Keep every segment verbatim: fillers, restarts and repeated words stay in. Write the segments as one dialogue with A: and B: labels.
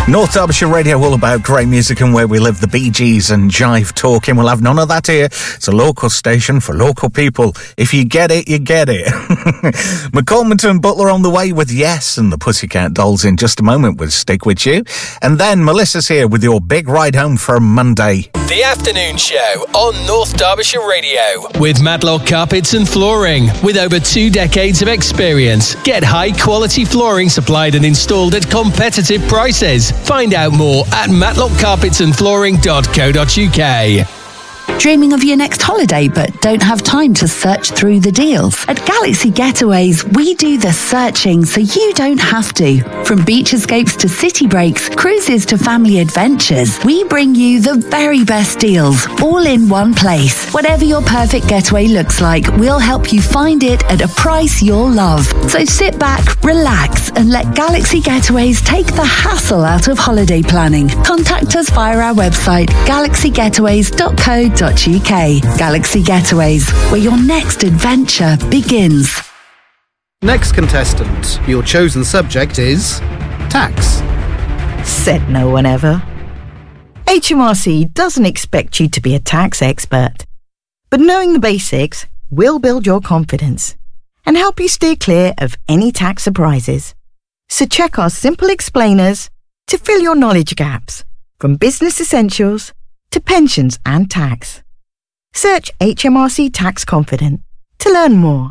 A: North Derbyshire Radio, all about great music and where we live. The Bee Gees and Jive Talking. We'll have none of that here. It's a local station for local people. If you get it, you get it. McCormick and Butler on the way with Yes, and the Pussycat Dolls in just a moment with Stick With You. And then Melissa's here with your big ride home for Monday.
B: The Afternoon Show on North Derbyshire Radio with Matlock Carpets and Flooring. With over two decades of experience, get high quality flooring supplied and installed at competitive prices. Find out more at matlock carpets and flooring dot co dot uk.
C: Dreaming of your next holiday but don't have time to search through the deals? At Galaxy Getaways, we do the searching so you don't have to. From beach escapes to city breaks, cruises to family adventures, we bring you the very best deals, all in one place. Whatever your perfect getaway looks like, we'll help you find it at a price you'll love. So sit back, relax, and let Galaxy Getaways take the hassle out of holiday planning. Contact us via our website, galaxy getaways dot co dot uk. Galaxy Getaways, where your next adventure begins.
D: Next contestant, your chosen subject is tax.
E: Said no one ever. H M R C doesn't expect you to be a tax expert, but knowing the basics will build your confidence and help you steer clear of any tax surprises. So check our simple explainers to fill your knowledge gaps, from business essentials to pensions and tax. Search H M R C Tax Confident to learn more.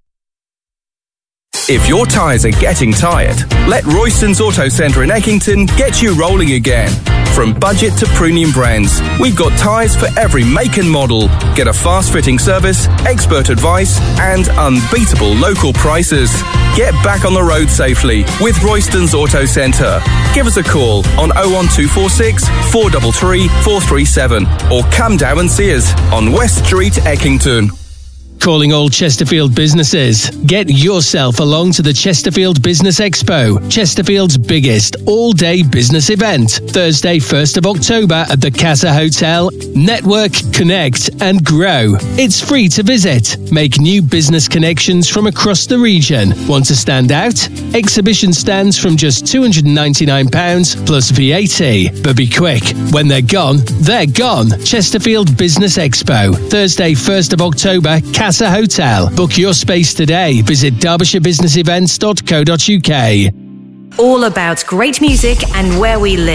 F: If your tyres are getting tired, let Royston's Auto Centre in Eckington get you rolling again. From budget to premium brands, we've got tyres for every make and model. Get a fast-fitting service, expert advice, and unbeatable local prices. Get back on the road safely with Royston's Auto Centre. Give us a call on oh one two four six, four three three, four three seven or come down and see us on West Street, Eckington.
B: Calling all Chesterfield businesses. Get yourself along to the Chesterfield Business Expo, Chesterfield's biggest all-day business event. Thursday, first of October at the Casa Hotel. Network, connect and grow. It's free to visit. Make new business connections from across the region. Want to stand out? Exhibition stands from just two hundred ninety-nine pounds plus V A T. But be quick. When they're gone, they're gone. Chesterfield Business Expo. Thursday, first of October, Casa Hotel. Book your space today. Visit derbyshire business events dot co dot uk.
G: All about great music and where we live.